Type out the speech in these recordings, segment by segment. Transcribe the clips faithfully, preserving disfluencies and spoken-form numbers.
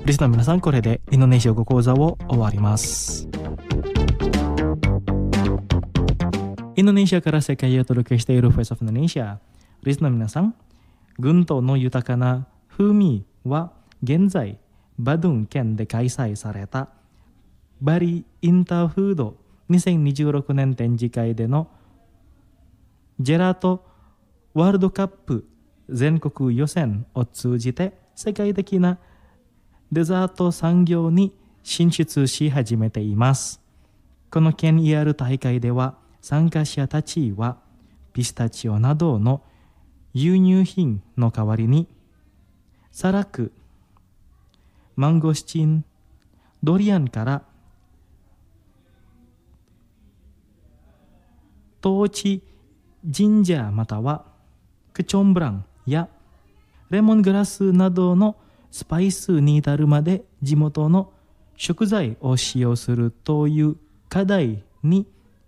リスナーの皆さん、これでインドネシア語講座を終わります。インドネシアから世界へお届けしている Voice of Indonesia。リスナーの皆さん、群島の豊かな風味は現在バドゥン県で開催されたバリインターフードにせんにじゅうろくねん展示会でのジェラートワールドカップ全国予選を通じて世界的なデザート産業に進出し始めています。この県にある大会では参加者たちはピスタチオなどの輸入品の代わりにサラク、マンゴスチン、ドリアンからトーチジンジャーまたはクチョンブランやレモングラスなどのスパイスに至るまで地元の食材を使用するという課題に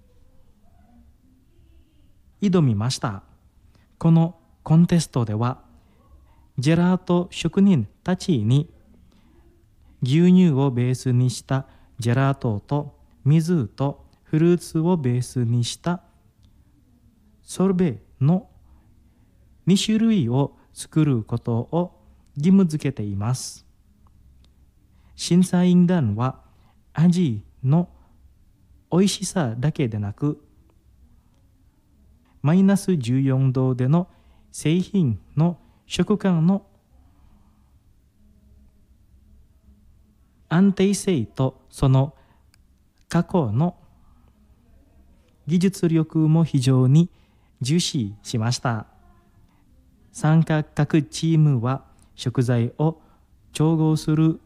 挑みました。このコンテストではジェラート職人たちに牛乳をベースにしたジェラートと水とフルーツをベースにしたソルベのに種類を作ることを義務付けています。審査員団は味の美味しさだけでなくマイナスじゅうよんどでの製品の食感の安定性とその加工の技術力も非常に重視しました。参加各チームは食材を調合する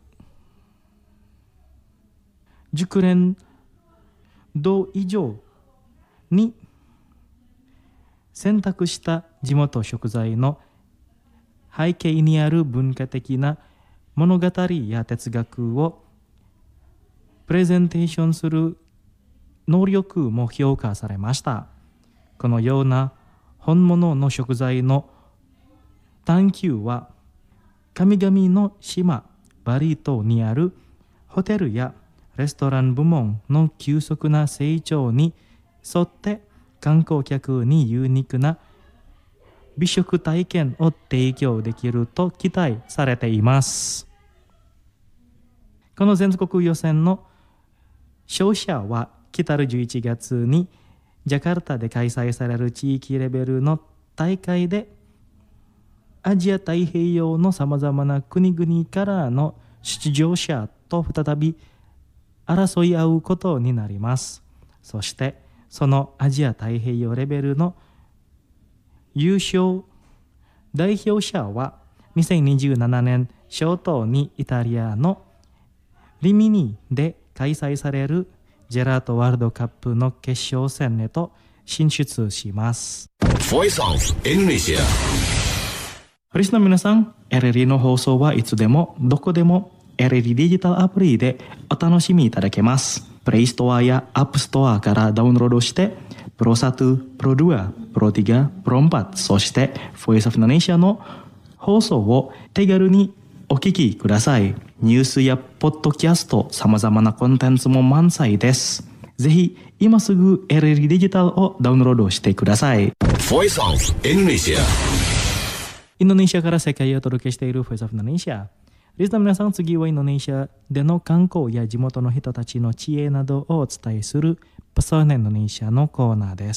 熟練度以上に選択した地元食材の背景にある文化的な物語や哲学をプレゼンテーションする能力も評価されました。このような本物の食材の探求は神々の島バリ島にあるホテルやレストラン部門の急速な成長に沿って観光客にユニークな美食体験を提供できると期待されています。この全国予選の勝者は来たるじゅういちがつにジャカルタで開催される地域レベルの大会でアジア太平洋のさまざまな国々からの出場者と再び争い合うことになります。そしてそのアジア太平洋レベルの優勝代表者はにせんにじゅうななねん初頭にイタリアのリミニで開催されるジェラートワールドカップの決勝戦へと進出します。 Voice of Indonesia。 リスナーの皆さん、エルエルイー の放送はいつでもどこでも エルエルイー デジタルアプリでお楽しみいただけます。プレイストアやアップストアからダウンロードしてプロワン、プロツー、プロスリー、プロフォー、そして Voice of Indonesia の放送を手軽にお聞きください。ニュースやポッドキャスト、さまざまなコンテンツも満載です。ぜひ今すぐ エルエルイー デジタルをダウンロードしてください。 Voice of Indonesia。 インドネシアから世界へお届けしている Voice of Indonesia。 リスナーの皆さん、次はインドネシアでの観光や地元の人たちの知恵などをお伝えするパソナインドネシアのコーナーです。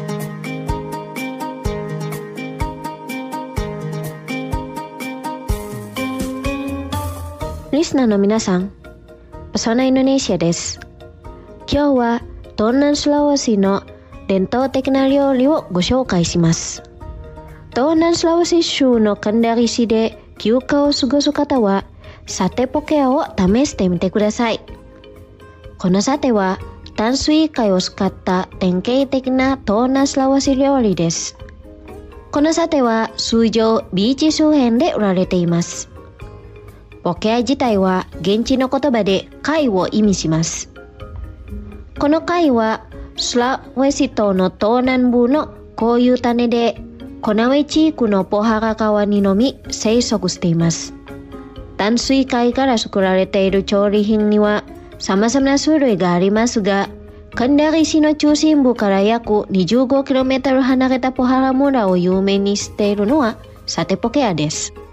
リスナーの皆さん、パソナインドネシアです。今日は東南スラワシの伝統的な料理をご紹介します。東南スラワシ州のカンダリ市で休暇を過ごす方はサテポケアを試してみてください。このサテは淡水貝を使った典型的な東南スラワシ料理です。このサテは通常ビーチ周辺で売られています。ポケア自体は現地の言葉で貝を意味します。この貝はスラウェシ島の東南部の固有種でコナウェ地区のポハラ川にのみ生息しています。 淡水貝から作られている調理品には様々な種類がありますが、神田市の中心部から約 にじゅうごキロメートル 離れたポハラ村を有名にしているのはサテポケ屋です。